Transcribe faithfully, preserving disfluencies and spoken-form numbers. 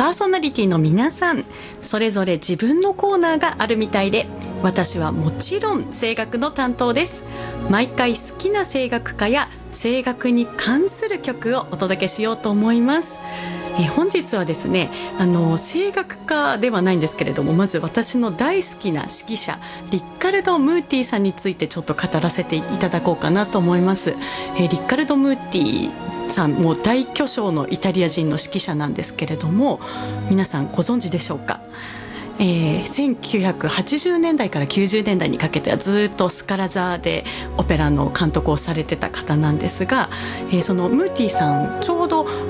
パーソナリティの皆さんそれぞれ自分のコーナーがあるみたいで、私はもちろん声楽の担当です。毎回好きな声楽家や声楽に関する曲をお届けしようと思います。え本日はですね、あの声楽家ではないんですけれども、まず私の大好きな指揮者リッカルド・ムーティさんについてちょっと語らせていただこうかなと思います。えリッカルド・ムーティさんも大巨匠のイタリア人の指揮者なんですけれども、皆さんご存知でしょうか。えー、せんきゅうひゃくはちじゅうねんだいからきゅうじゅうねんだいにかけてはずっとスカラ座でオペラの監督をされてた方なんですが、えー、そのムーティさんちょうど